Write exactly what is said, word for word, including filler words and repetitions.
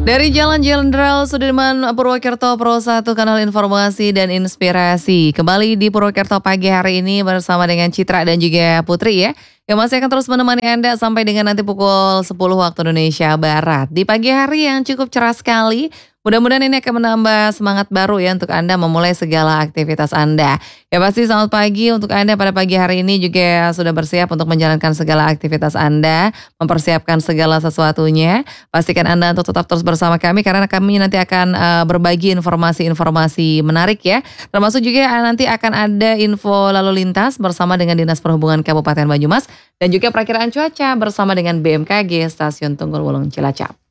Dari Jalan Jenderal Sudirman Purwokerto Pro satu Kanal Informasi dan Inspirasi. Kembali di Purwokerto pagi hari ini bersama dengan Citra dan juga Putri ya. Yang masih akan terus menemani Anda sampai dengan nanti pukul sepuluh waktu Indonesia Barat. Di pagi hari yang cukup cerah sekali. Mudah-mudahan ini akan menambah semangat baru ya untuk Anda memulai segala aktivitas Anda. Ya pasti selamat pagi untuk Anda pada pagi hari ini juga sudah bersiap untuk menjalankan segala aktivitas Anda. Mempersiapkan segala sesuatunya. Pastikan Anda untuk tetap terus bersama kami karena kami nanti akan uh, berbagi informasi-informasi menarik ya. Termasuk juga nanti akan ada info lalu lintas bersama dengan Dinas Perhubungan Kabupaten Banyumas dan juga perakiraan cuaca bersama dengan B M K G Stasiun Tunggul Wulung Cilacap.